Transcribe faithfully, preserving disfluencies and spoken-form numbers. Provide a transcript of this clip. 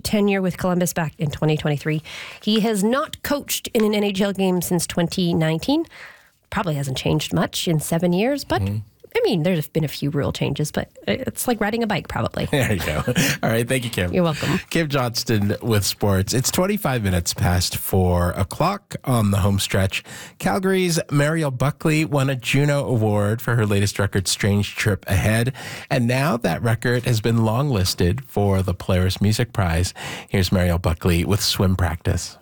tenure with Columbus back in twenty twenty-three. He has not coached in an N H L game since twenty nineteen. Probably hasn't changed much in seven years, but mm-hmm. I mean, there's been a few rule changes, but it's like riding a bike, probably. There you go. All right. Thank you, Kim. You're welcome. Kim Johnston with sports. It's twenty-five minutes past four o'clock on the home stretch. Calgary's Mariel Buckley won a Juno Award for her latest record, Strange Trip Ahead. And now that record has been longlisted for the Polaris Music Prize. Here's Mariel Buckley with Swim Practice.